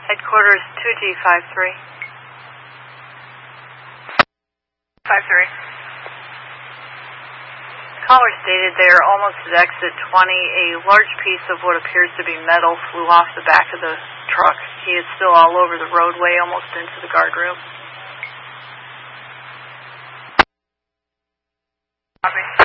Headquarters 2G53. 53. Caller stated they are almost at exit 20. A large piece of what appears to be metal flew off the back of the truck. He is still all over the roadway, almost into the guardrail. Copy.